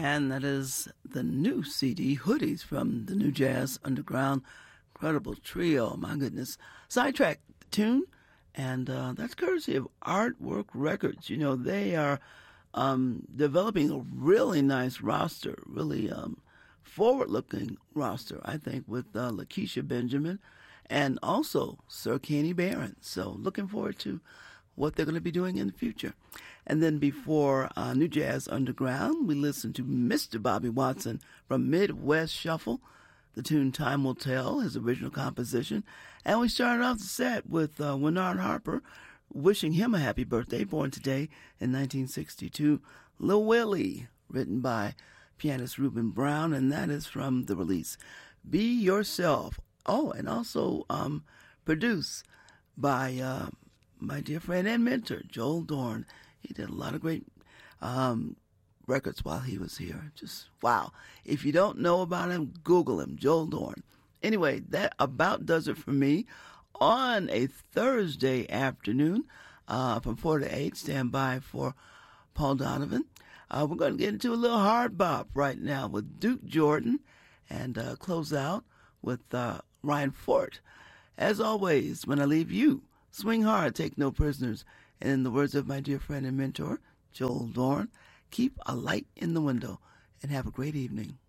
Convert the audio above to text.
And that is the new CD, Hoodies, from the New Jazz Underground. Incredible trio, my goodness. Sidetrack the tune, and that's courtesy of Artwork Records. You know, they are developing a really nice roster, really forward-looking roster, I think, with Lakeisha Benjamin and also Sir Kenny Barron. So looking forward to what they're going to be doing in the future. And then before New Jazz Underground, we listened to Mr. Bobby Watson from Midwest Shuffle, the tune Time Will Tell, his original composition. And we started off the set with Winard Harper, wishing him a happy birthday, born today in 1962. Lil Willie, written by pianist Reuben Brown, and that is from the release Be Yourself. Oh, and also produced by my dear friend and mentor, Joel Dorn. He did a lot of great records while he was here. Just wow. If you don't know about him, Google him, Joel Dorn. Anyway, that about does it for me on a Thursday afternoon from 4 to 8. Stand by for Paul Donovan. We're going to get into a little hard bop right now with Duke Jordan and close out with Ryan Fort. As always, when I leave you, swing hard, take no prisoners. And in the words of my dear friend and mentor, Joel Dorn, keep a light in the window and have a great evening.